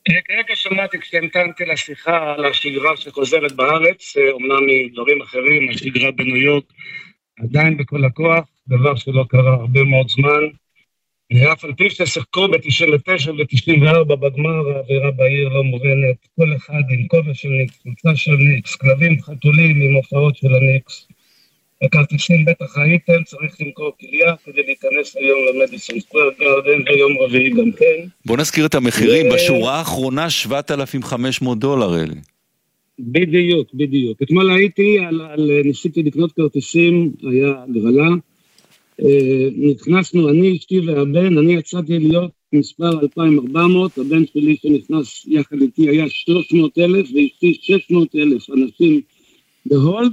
כרגע שמעתי כשהמתנתי לשיחה על השגרה שחוזרת בארץ, אומנם מדברים אחרים, השגרה בניו יורק עדיין בכל הכוח, דבר שלא קרה הרבה מאוד זמן. אף על פי ששיחקו ב-99 ו-94 בגמר, האווירה בעיר לא מובנת, כל אחד עם כובע של ניקס, קבוצה של ניקס, כלבים חתולים עם הופעות של הניקס. הכרטיסים בטח הייתם, צריך למכור כליה כדי להיכנס היום למדיסון סקוור גארדן, ויום רביעי גם כן. בוא נזכיר את המחירים, בשורה האחרונה $7,500, אלי. בדיוק. אתמול הייתי, ניסיתי לקנות כרטיסים, היה גרלה, נכנסנו, אני, אשתי והבן, אני יצאתי להיות מספר 2,400, הבן שלי שנכנס יחד איתי היה 300,000, ואשתי 600,000 אנשים בהולד.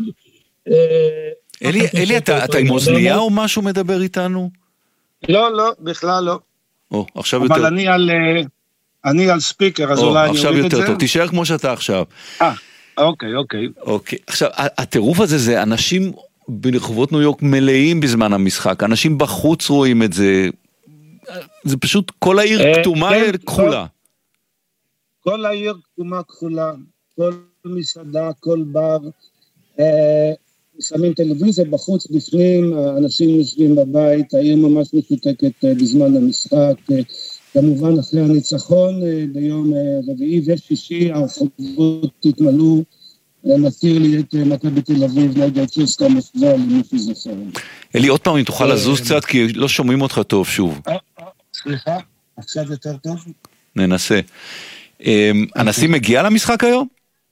אלי, אתה עם אוזנייה או משהו מדבר איתנו? לא, בכלל לא. עכשיו יותר. אבל אני על ספיקר, אז אולי אני עכשיו אוריד את זה. יותר טוב, תישאר כמו שאתה עכשיו. אוקיי. עכשיו, הטירוף הזה זה אנשים ברחובות ניו יורק מלאים בזמן המשחק, אנשים בחוץ רואים את זה, זה פשוט כל העיר כתומה כחולה. כל העיר כתומה כחולה, כל מסעדה, כל בר, שמים טלוויזיה בחוץ בפנים, אנשים יושבים בבית, העיר ממש משותקת בזמן המשחק, כמובן אחרי הניצחון ביום רביעי ושישי, הרחובות התמלאו, מזכיר לי את מכבי תל אביב נגד צ'סקה מוסקבה, למי שזוכר. אלי, עוד פעם אם תוכל לזוז קצת, כי לא שומעים אותך טוב שוב. סליחה, עכשיו יותר טוב? ננסה. הנשיא מגיע למשחק היום?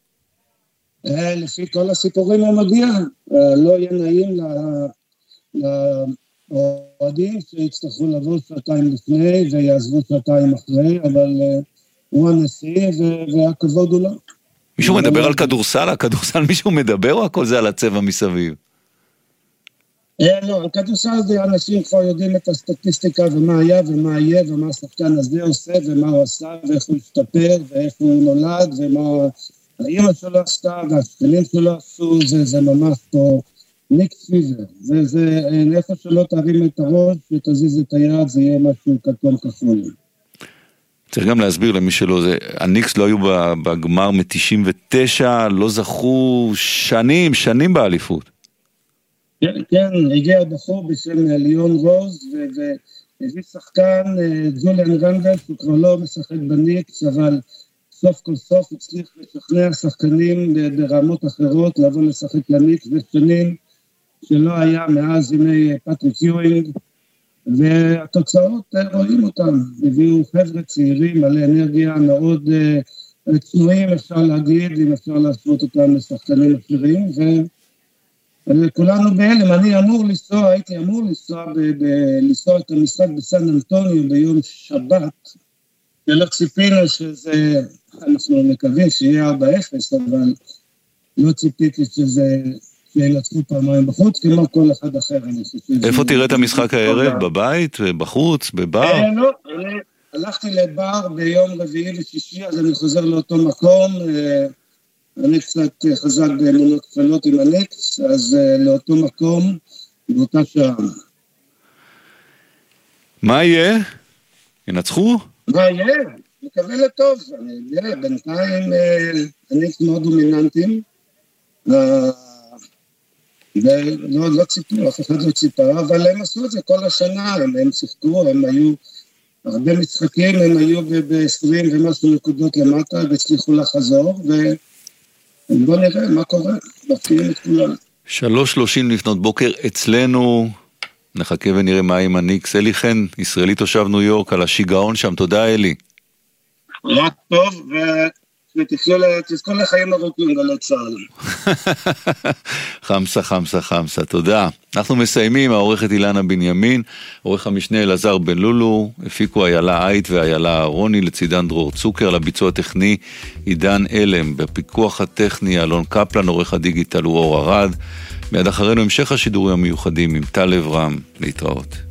לפי כל הסיפורים הוא מגיע, לא יהיה נעים לאוהדים שיצטרכו לבוא שעתיים לפני ויעזבו שעתיים אחרי, אבל הוא הנשיא והכבוד הוא לא. מישהו מדבר על כדורסל? הכדורסל מישהו מדבר או הכל זה על הצבע מסביב? לא, על כדורסל זה אנשים כבר יודעים את הסטטיסטיקה ומה היה ומה יהיה ומה השחקן הזה עושה ומה הוא עשה ואיך הוא השתפר ואיך הוא נולד ומה האמא שלו עשתה והשכנים שלו עשו, זה ממש פה ניקס פיזר. זה איפה שלא תרים את הראש ותזיז את היד, זה יהיה משהו כתום כחול. צריך גם להסביר למי שלא, הניקס לא היו בגמר מ-99, לא זכו שנים באליפות. כן, הגיע בחור בשם ליאון רוז, והביא שחקן, ג'וליאן רנדל, שהוא כבר לא משחק בניקס, אבל סוף כל סוף הצליח לשכנע שחקנים ברמות אחרות, לבוא לשחק לניקס בשנים שלא היה מאז ימי פטריק יואינג, והתוצאות רואים אותם, הביאו חבר'ה צעירים מלא אנרגיה מאוד צנועים, אפשר להגיד, אם אפשר להשוות אותם לשחקנים אחרים, וכולנו בהלם. אני הייתי אמור לנסוע את המשחק בסן אנטוניו ביום שבת, ולא ציפינו שזה, אנחנו מקווים שיהיה 4-0, אבל לא ציפיתי שזה שילצחו פעמיים בחוץ, כמו כל אחד אחר. איפה תראה את המשחק הערב? בבית? בחוץ? בבר? לא, הלכתי לבר ביום רביעי ושישי, אז אני חוזר לאותו מקום, אני קצת חזק באמונות כפולות עם הניקס, אז לאותו מקום, באותה שעה. מה יהיה? ינצחו? מה יהיה? מקווה לטוב, אני יודע, בינתיים הניקס מאוד דומיננטיים, ולא ציפו, אף אחד לא ציפה, אבל הם עשו את זה כל השנה, הם שיחקו, הם היו הרבה משחקים, הם היו ב-20 ומשהו נקודות למטה, והצליחו לחזור, ובוא נראה מה קורה, מפקיעים את כולם. 3:30 לפנות בוקר אצלנו, נחכה ונראה מה עם הניקס. אלי חן, ישראלי תושב ניו יורק, על השיגעון שם, תודה אלי. רק טוב, ותזכור לחיים ארוכים גלי צהל. חמסה, תודה. אנחנו מסיימים, העורכת אילנה בנימין, עורך המשנה אלעזר בן לולו, הפיקו איילה עית ואיילה רוני, לצידן דרור צוקר, לביצוע הטכני עידן אלם, בפיקוח הטכני אלון קפלן, עורך הדיגיטל הוא אור ארד, מיד אחרינו המשך השידורים המיוחדים עם טל אברהם, להתראות.